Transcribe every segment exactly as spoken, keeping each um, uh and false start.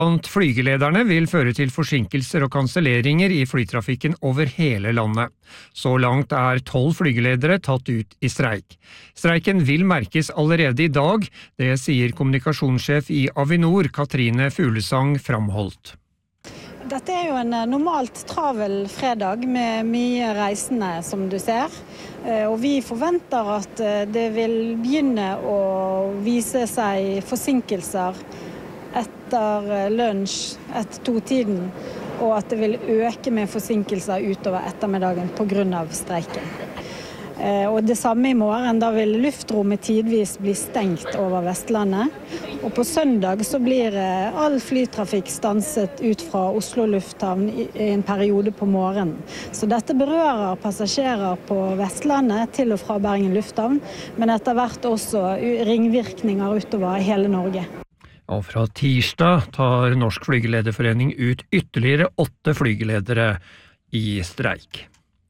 Blant flygelederne vil føre til forsinkelser og kanselleringer i flytrafikken over hele landet. Så langt er tolv flygeledere tatt ut i streik. Streiken vil merkes allerede i dag, det sier kommunikasjonssjef i Avinor, Katrine Fuglesang Framholdt. Dette er jo en normalt travel fredag med mye reisende, som du ser. Og vi forventer at det vil begynne å vise seg forsinkelser etter lunsj, etter to-tiden, og at det vil øke med forsinkelser utover ettermiddagen på grunn av streiken. Og det samme i morgen, da vil luftrommet tidvis bli stengt over Vestlandet. Og på søndag så blir all flytrafikk stanset ut fra Oslo lufthavn i en periode på morgenen. Så dette berører passasjerer på Vestlandet til og fra Bergen lufthavn, men etter hvert også ringvirkninger utover hele Norge. Og fra tirsdag tar Norsk Flygelederforening ut ytterligere åtte flygeledere i streik.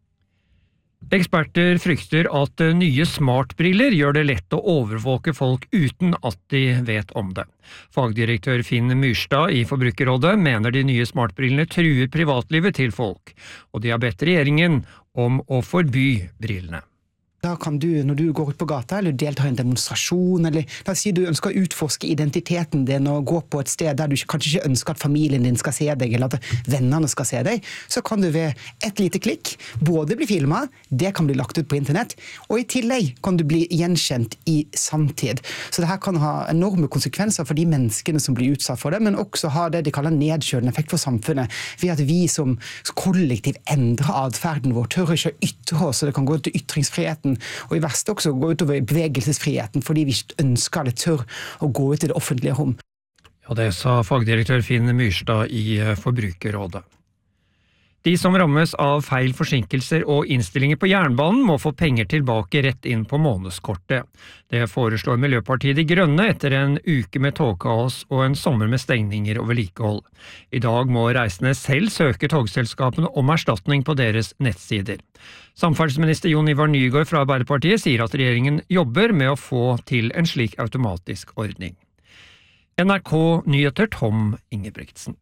Eksperter frykter at nye smartbriller gjør det lett å overvåke folk uten at de vet om det. Fagdirektør Finn Myrstad i Forbrukerrådet mener de nye smartbrillene truer privatlivet til folk, og de har bedt regjeringen om å forby brillene. Da kan du, når du går ut på gata, eller deltar i en demonstrasjon, eller la oss si du ønsker å utforske identiteten din og gå på et sted der du kanskje ikke ønsker at familien din skal se deg, eller at vennene skal se deg, så kan du ved et lite klikk både bli filmet, det kan bli lagt ut på internett, og i tillegg kan du bli gjenkjent i samtid. Så det her kan ha enorme konsekvenser for de menneskene som blir utsatt for det, men også ha det de kaller nedkjølende effekt for samfunnet, ved at vi som kollektiv endrer adferden vår, tør ikke å ytre oss, så det kan gå til ytringsfriheten, og i verste også gå utover bevegelsesfriheten, fordi vi ikke ønsker eller tør å gå ut i det offentlige rom. Ja, det sa fagdirektør Finn Myrstad i Forbrukerrådet. De som rammes av feil forsinkelser og innstillinger på jernbanen må få penger tilbake rett inn på månedskortet. Det foreslår Miljøpartiet De Grønne etter en uke med togkaos og en sommer med stengninger og vedlikehold. I dag må reisende selv søke togselskapene om erstatning på deres nettsider. Samferdselsminister Jon Ivar Nygård fra Arbeiderpartiet sier at regjeringen jobber med å få til en slik automatisk ordning. N R K Nyheter, Tom Ingebrigtsen.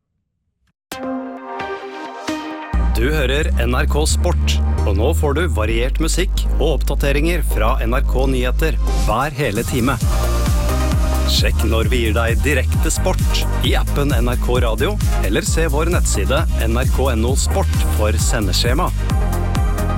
Du hører N R K Sport, og nå får du variert musikk og oppdateringer fra N R K Nyheter hver hele time. Sjekk når vi gir deg direkte sport i appen N R K Radio, eller se vår nettside N R K punktum N O Sport for sendeskjema.